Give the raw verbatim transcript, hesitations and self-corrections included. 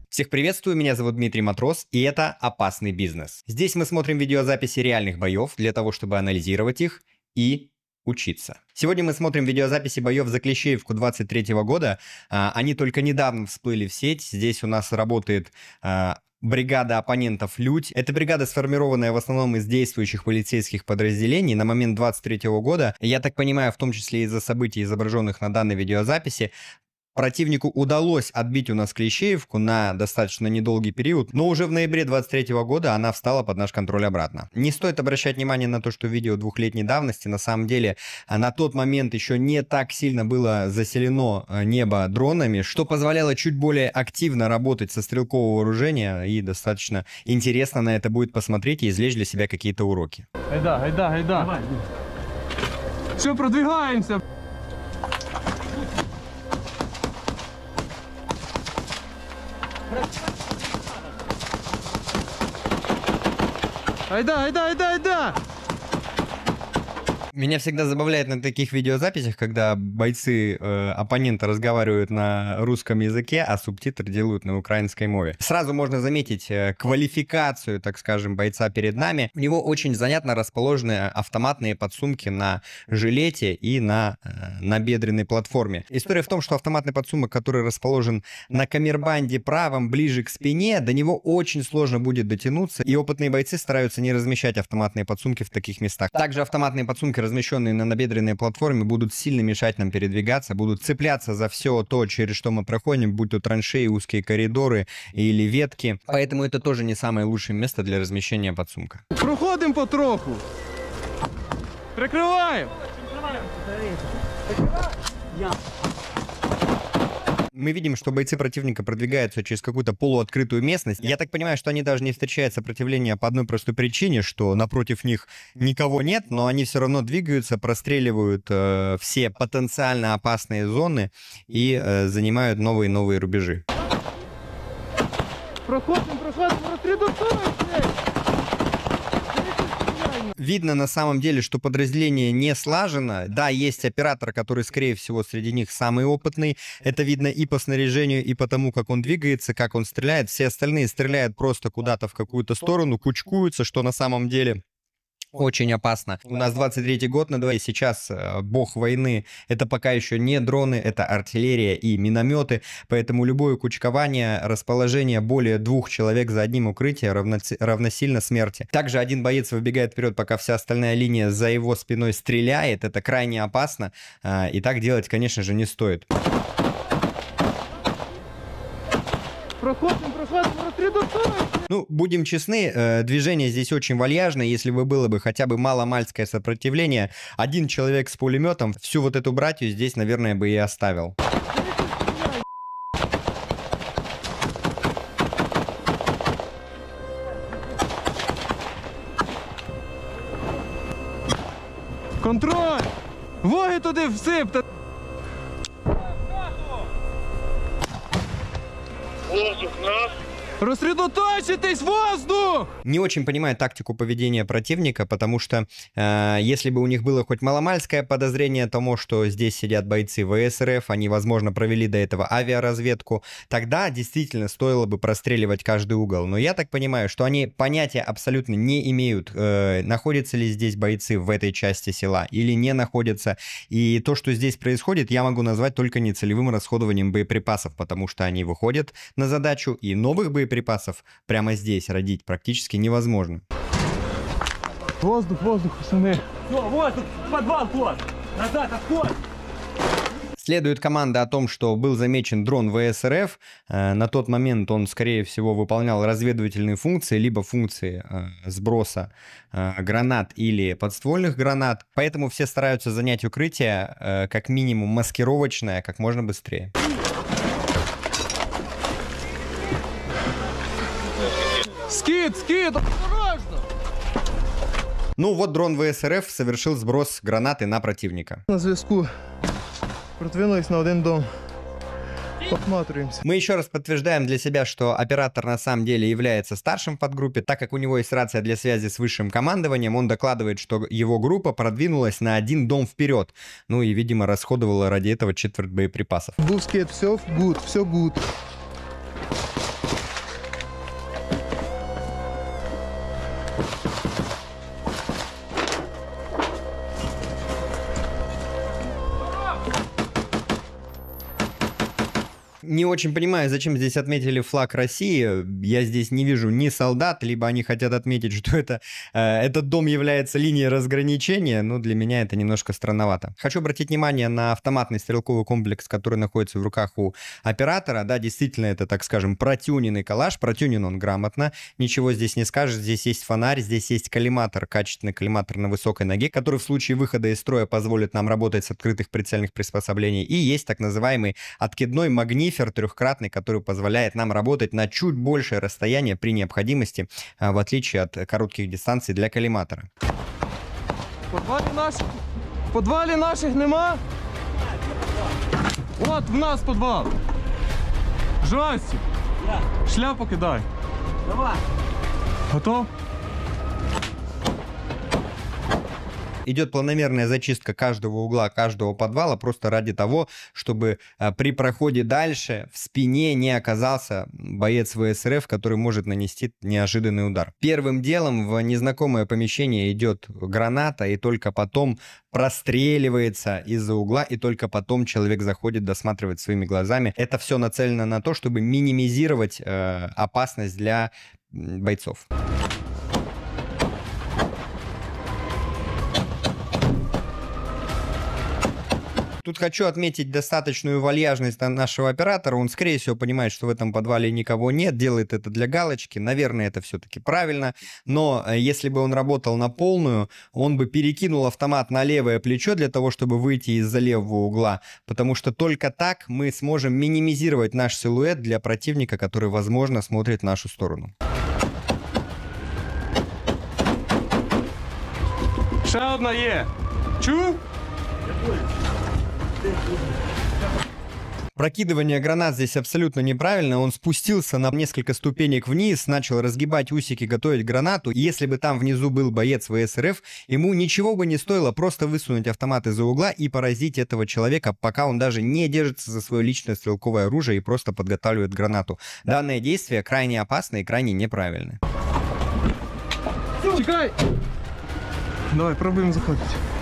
Всех приветствую, меня зовут Дмитрий Матрос, и это «Опасный бизнес». Здесь мы смотрим видеозаписи реальных боев для того, чтобы анализировать их и учиться. Сегодня мы смотрим видеозаписи боев за Клещеевку двадцать третьего года. Они только недавно всплыли в сеть. Здесь у нас работает бригада оппонентов «Людь». Эта бригада, сформированная в основном из действующих полицейских подразделений на момент двадцать третьего года. Я так понимаю, в том числе из-за событий, изображенных на данной видеозаписи, противнику удалось отбить у нас Клещеевку на достаточно недолгий период, но уже в ноябре двадцать третьего года она встала под наш контроль обратно. Не стоит обращать внимание на то, что видео двухлетней давности, на самом деле на тот момент еще не так сильно было заселено небо дронами, что позволяло чуть более активно работать со стрелкового вооружения, и достаточно интересно на это будет посмотреть и извлечь для себя какие-то уроки. Айда, айда, айда. Давай. Все, продвигаемся. Айда, айда, айда, айда! Меня всегда забавляет на таких видеозаписях, когда бойцы э, оппонента разговаривают на русском языке, а субтитры делают на украинской мове. Сразу можно заметить э, квалификацию, так скажем, бойца перед нами. У него очень занятно расположены автоматные подсумки на жилете и на э, набедренной платформе. История в том, что автоматный подсумок, который расположен на камербанде правом, ближе к спине, до него очень сложно будет дотянуться, и опытные бойцы стараются не размещать автоматные подсумки в таких местах. Также автоматные подсумки, размещенные на набедренной платформе, будут сильно мешать нам передвигаться, будут цепляться за все то, через что мы проходим, будь то траншеи, узкие коридоры или ветки. Поэтому это тоже не самое лучшее место для размещения подсумка. Проходим потроху. Прикрываем. Мы видим, что бойцы противника продвигаются через какую-то полуоткрытую местность. Я так понимаю, что они даже не встречают сопротивления по одной простой причине, что напротив них никого нет, но они все равно двигаются, простреливают э, все потенциально опасные зоны и э, занимают новые и новые рубежи. Проходим, проходим, рассредоточились! Видно на самом деле, что подразделение не слажено. Да, есть оператор, который, скорее всего, среди них самый опытный. Это видно и по снаряжению, и по тому, как он двигается, как он стреляет. Все остальные стреляют просто куда-то в какую-то сторону, кучкуются, что на самом деле очень опасно. У нас двадцать третий год на дворе, сейчас э, бог войны. Это пока еще не дроны, это артиллерия и минометы. Поэтому любое кучкование, расположение более двух человек за одним укрытием равно, равносильно смерти. Также один боец выбегает вперед, пока вся остальная линия за его спиной стреляет. Это крайне опасно. Э, и так делать, конечно же, не стоит. Проходим, проходим, рассредоточились! Ну, будем честны, э, движение здесь очень вальяжное. Если бы было бы хотя бы маломальское сопротивление, один человек с пулеметом всю вот эту братью здесь, наверное, бы и оставил. Контроль! Воги туди всипте! Воздух нас! Рассредоточитесь, воздух! Не очень понимаю тактику поведения противника, потому что э, если бы у них было хоть маломальское подозрение тому, что здесь сидят бойцы ВСРФ, они, возможно, провели до этого авиаразведку, тогда действительно стоило бы простреливать каждый угол. Но я так понимаю, что они понятия абсолютно не имеют, э, находятся ли здесь бойцы в этой части села или не находятся. И то, что здесь происходит, я могу назвать только нецелевым расходованием боеприпасов, потому что они выходят на задачу, и новых боеприпасов припасов прямо здесь родить практически невозможно. Воздух, воздух, пацаны. Все, воздух, подвал, ход! Назад, отход! Следует команда о том, что был замечен дрон ВСРФ. Э, на тот момент он, скорее всего, выполнял разведывательные функции, либо функции э, сброса э, гранат или подствольных гранат. Поэтому все стараются занять укрытие, э, как минимум маскировочное, как можно быстрее. Скид, скид, осторожно! Ну вот дрон ВСРФ совершил сброс гранаты на противника. На зв'язку. Продвинулись на один дом. Посматриваемся. Мы еще раз подтверждаем для себя, что оператор на самом деле является старшим в подгруппе. Так как у него есть рация для связи с высшим командованием, он докладывает, что его группа продвинулась на один дом вперед. Ну и, видимо, расходовала ради этого четверть боеприпасов. Бускет, все гуд, все гуд. Не очень понимаю, зачем здесь отметили флаг России. Я здесь не вижу ни солдат, либо они хотят отметить, что это, э, этот дом является линией разграничения. Но для меня это немножко странновато. Хочу обратить внимание на автоматный стрелковый комплекс, который находится в руках у оператора. Да, действительно, это, так скажем, протюненный калаш. Протюнен он грамотно. Ничего здесь не скажешь. Здесь есть фонарь, здесь есть коллиматор, качественный коллиматор на высокой ноге, который в случае выхода из строя позволит нам работать с открытых прицельных приспособлений. И есть так называемый откидной магнифер трехкратный, который позволяет нам работать на чуть большее расстояние при необходимости, в отличие от коротких дистанций для коллиматора. В подвалі наших, в подвалі наших нема? От в нас підвал. Жасті. Шляпу кидай. Давай. Готов? Идет планомерная зачистка каждого угла, каждого подвала, просто ради того, чтобы а, при проходе дальше в спине не оказался боец ВСРФ, который может нанести неожиданный удар. Первым делом в незнакомое помещение идет граната, и только потом простреливается из-за угла, и только потом человек заходит, досматривать своими глазами. Это все нацелено на то, чтобы минимизировать э, опасность для бойцов. Тут хочу отметить достаточную вальяжность нашего оператора. Он, скорее всего, понимает, что в этом подвале никого нет, делает это для галочки. Наверное, это все-таки правильно. Но если бы он работал на полную, он бы перекинул автомат на левое плечо для того, чтобы выйти из-за левого угла. Потому что только так мы сможем минимизировать наш силуэт для противника, который, возможно, смотрит в нашу сторону. Ще одна є. Чу? Прокидывание гранат здесь абсолютно неправильно. Он спустился на несколько ступенек вниз, начал разгибать усики, готовить гранату. И если бы там внизу был боец ВСРФ, ему ничего бы не стоило просто высунуть автомат из-за угла и поразить этого человека, пока он даже не держится за свое личное стрелковое оружие и просто подготавливает гранату. Данное действие крайне опасно и крайне неправильно. Чекай! Давай, пробуем заходить.